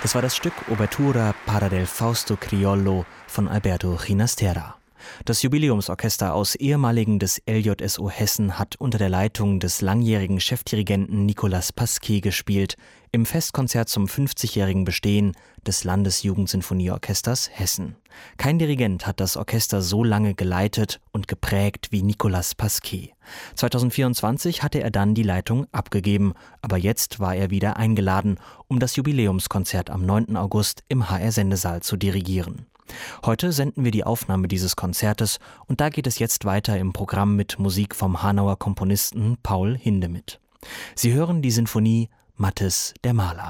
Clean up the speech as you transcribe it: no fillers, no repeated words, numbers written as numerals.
Das war das Stück Obertura para del Fausto Criollo von Alberto Ginastera. Das Jubiläumsorchester aus ehemaligen des LJSO Hessen hat unter der Leitung des langjährigen Chefdirigenten Nicolas Pasquier gespielt, im Festkonzert zum 50-jährigen Bestehen des Landesjugendsinfonieorchesters Hessen. Kein Dirigent hat das Orchester so lange geleitet und geprägt wie Nicolas Pasquier. 2024 hatte er dann die Leitung abgegeben, aber jetzt war er wieder eingeladen, um das Jubiläumskonzert am 9. August im HR-Sendesaal zu dirigieren. Heute senden wir die Aufnahme dieses Konzertes und da geht es jetzt weiter im Programm mit Musik vom Hanauer Komponisten Paul Hindemith. Sie hören die Sinfonie Mathis der Maler.